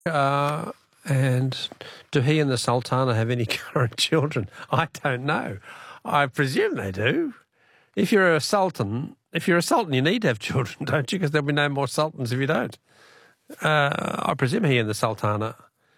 And do he and the Sultana have any current children? I don't know. I presume they do. If you're a sultan, you need to have children, don't you? Because there'll be no more sultans if you don't. I presume he and the Sultana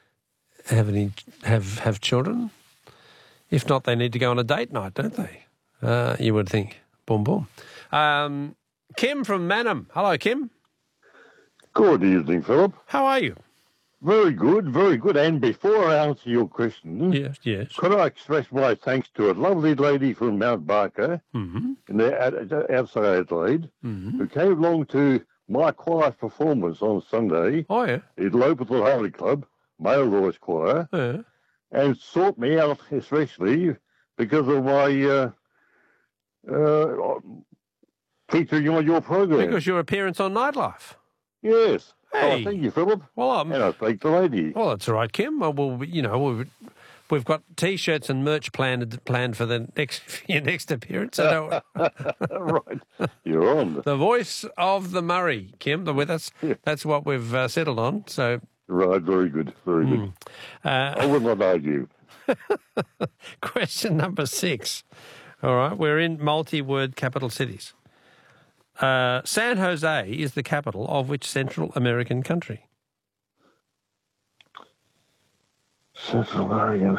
have children. If not, they need to go on a date night, don't they? You would think. Boom, boom. Kim from Mannum. Hello, Kim. Good evening, Philip. How are you? Very good, very good. And before I answer your question, yes. Could I express my thanks to a lovely lady from Mount Barker, outside Adelaide, who came along to my choir performance on Sunday at Loperton Holy Club, Male Voice Choir, and sought me out especially because of my featuring on your program. Because your appearance on Nightlife. Yes. Hey. Oh, thank you, Philip. Well, and I thank the lady. Well, that's all right, Kim. Well, we've got T-shirts and merch planned for your next appearance. Right. You're on. The voice of the Murray, Kim, with us. Yeah. That's what we've settled on. So. Right. Very good. Very good. I will not argue. Question number 6. All right. We're in multi-word capital cities. San Jose is the capital of which Central American country? Central American.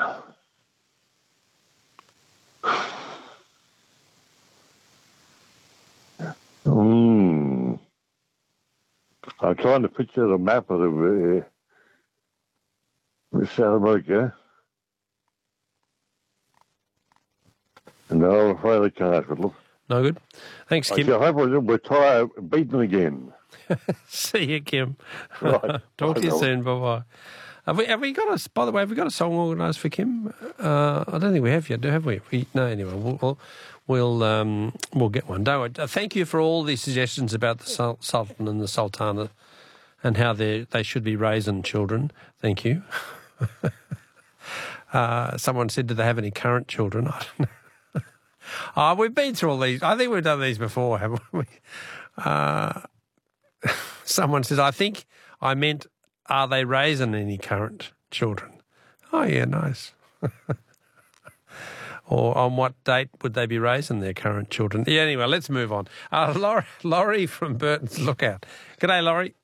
I'm trying to picture the map of South America. No, I'm afraid I can't, Philip. No good. Thanks, Kim. I hope we'll retire beaten again. See you, Kim. Right. Talk to you soon. Bye-bye. Have we got a? By the way, have we got a song organised for Kim? I don't think we have yet. Have we? No. Anyway, we'll get one. Don't worry. Thank you for all these suggestions about the Sultan and the Sultana and how they should be raising children. Thank you. Someone said, do they have any current children? I don't know. We've been through all these. I think we've done these before, haven't we? Someone says, I think I meant, are they raising any current children? Oh, yeah, nice. Or on what date would they be raising their current children? Yeah, anyway, let's move on. Laurie from Burton's Lookout. G'day, Laurie.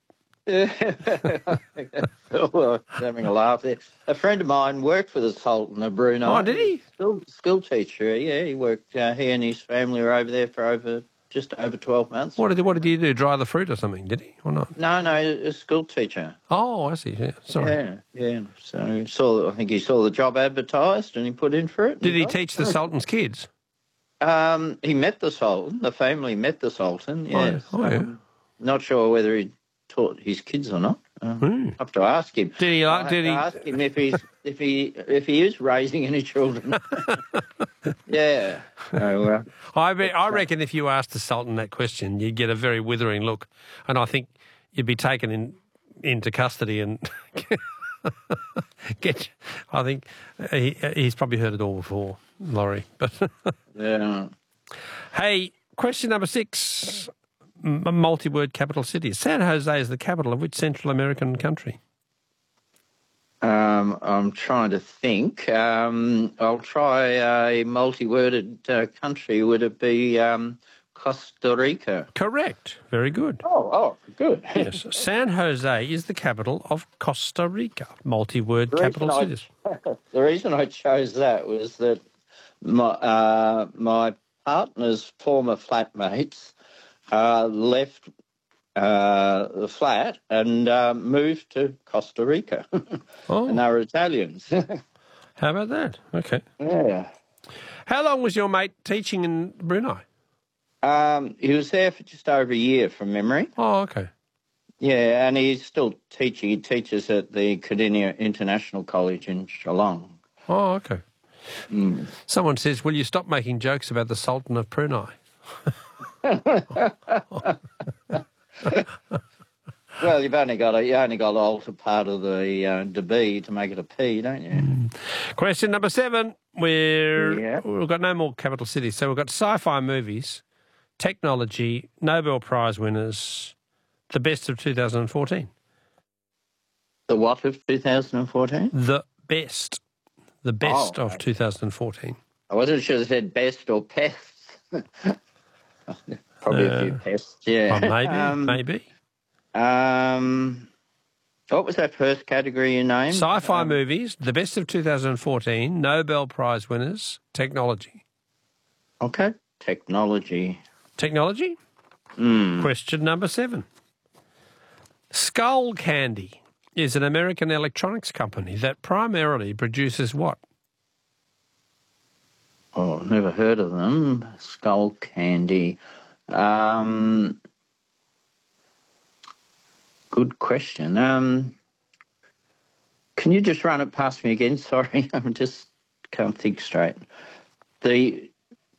Well, having a laugh there. A friend of mine worked for the Sultan of Brunei. Oh, did he? School teacher, yeah. He worked, he and his family were over there for just over 12 months. What did he do? Dry the fruit or something, did he? Or not? No, a school teacher. Oh, I see. Yeah. Sorry. Yeah. So I think he saw the job advertised and he put in for it. Did he teach the Sultan's kids? He met the Sultan. The family met the Sultan, yes. Yeah. Not sure whether he taught his kids or not. Have to ask him. Did he ask him if he is raising any children? Yeah. So, I reckon if you asked the Sultan that question, you'd get a very withering look, and I think you'd be taken into custody and get. I think he's probably heard it all before, Laurie. But yeah. Hey, question number 6. Multi-word capital cities. San Jose is the capital of which Central American country? I'm trying to think. I'll try a multi-worded country. Would it be Costa Rica? Correct. Very good. Oh, good. Yes. San Jose is the capital of Costa Rica. Multi-word capital cities. The reason I chose that was that my partner's former flatmates left the flat and moved to Costa Rica. And they were Italians. How about that? Okay. Yeah. How long was your mate teaching in Brunei? He was there for just over a year from memory. Oh, okay. Yeah, and he's still teaching. He teaches at the Cardinia International College in Geelong. Oh, okay. Someone says, will you stop making jokes about the Sultan of Brunei? Well, you only got to alter part of the B to make it a P, don't you? Question number 7. We've got no more capital cities, so we've got sci-fi movies, technology, Nobel Prize winners, the best of 2014. The what of 2014? The best. The best of 2014. I wasn't sure they said best or pests. Probably a few pests, yeah. Maybe. What was that first category you named? Sci-fi movies, the best of 2014, Nobel Prize winners, technology. Okay, technology. Technology? Question number 7. Skull Candy is an American electronics company that primarily produces what? Oh, never heard of them. Skull Candy. Good question. Can you just run it past me again? Sorry, I just can't think straight. The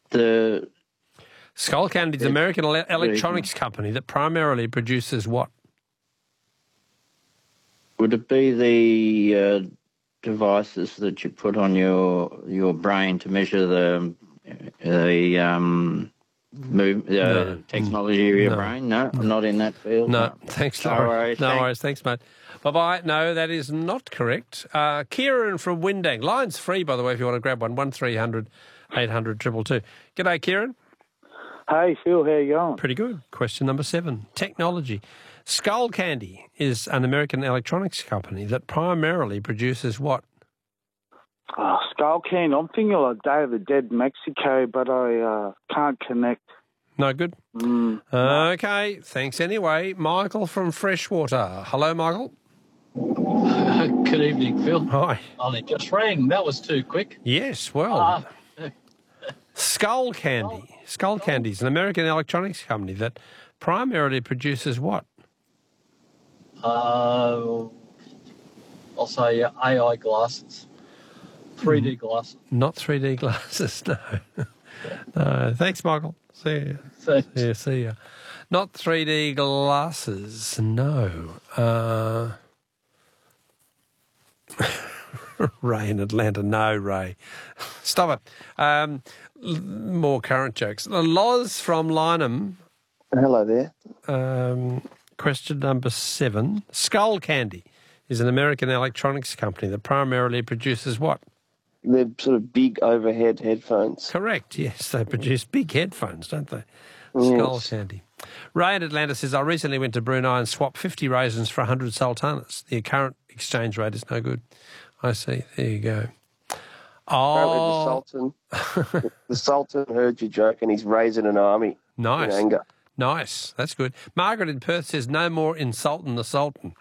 Skull Candy is an American electronics company that primarily produces what? Would it be the devices that you put on your brain to measure the technology of your brain? No, I'm not in that field. No, thanks, Laurie. No worries, thanks, mate. Bye-bye. No, that is not correct. Kieran from Windang. Line's free, by the way, if you want to grab one. 1300 800 222. G'day, Kieran. Hey, Phil, how you going? Pretty good. Question number 7. Technology. Skull Candy is an American electronics company that primarily produces what? Oh, Skull Candy. I'm thinking like Day of the Dead Mexico, but I can't connect. No good? Okay, thanks anyway. Michael from Freshwater. Hello, Michael. Good evening, Phil. Hi. Only just rang. That was too quick. Yes, well... Skull Candy. Skull Candy is an American electronics company that primarily produces what? I'll say AI glasses. 3D glasses. Not 3D glasses, no. No. Thanks, Michael. See you. Thanks. Yeah, see you. Not 3D glasses, no. Ray in Atlanta. No, Ray. Stop it. More current jokes. Loz from Lynham. Hello there. Question number 7. Skull Candy is an American electronics company that primarily produces what? They're sort of big overhead headphones. Correct, yes. They produce big headphones, don't they? Yes. Skull Candy. Ray in Atlanta says, I recently went to Brunei and swapped 50 raisins for 100 sultanas. The current exchange rate is no good. I see. There you go. Oh, the Sultan heard your joke and he's raising an army. Nice. In anger. Nice. That's good. Margaret in Perth says, no more insulting the Sultan.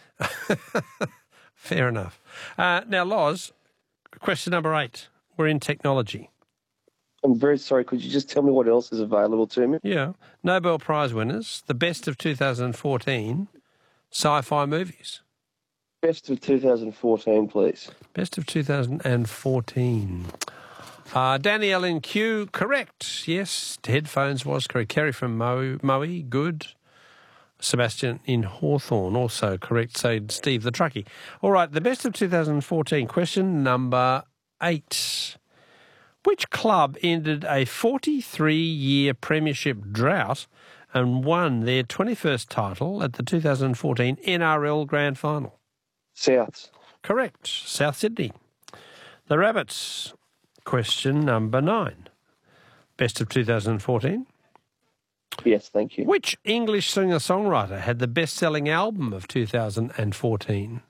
Fair enough. Now, Loz, question number 8. We're in technology. I'm very sorry. Could you just tell me what else is available to me? Yeah. Nobel Prize winners, the best of 2014, sci-fi movies. Best of 2014, please. Best of 2014. Danielle in Q, correct. Yes, headphones was correct. Kerry from Moe, good. Sebastian in Hawthorne, also correct. So Steve the Truckie. All right, the best of 2014. Question number 8. Which club ended a 43-year premiership drought and won their 21st title at the 2014 NRL Grand Final? Souths. Correct. South Sydney. The Rabbits. Question number 9. Best of 2014. Yes, thank you. Which English singer-songwriter had the best-selling album of 2014?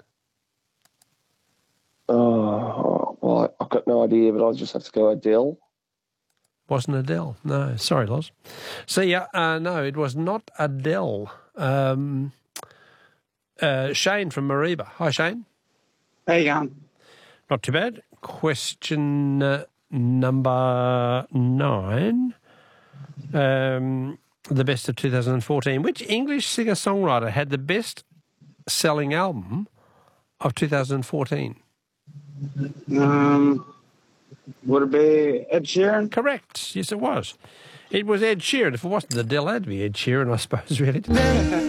Oh, well, I've got no idea, but I'll just have to go Adele. Wasn't Adele. No, sorry, Loz. See ya. No, it was not Adele. Shane from Mariba. Hi, Shane. How you going? Not too bad. Question number 9. The best of 2014. Which English singer-songwriter had the best-selling album of 2014? Would it be Ed Sheeran? Correct. Yes, it was. It was Ed Sheeran. If it wasn't Adele, it'd be Ed Sheeran, I suppose, really.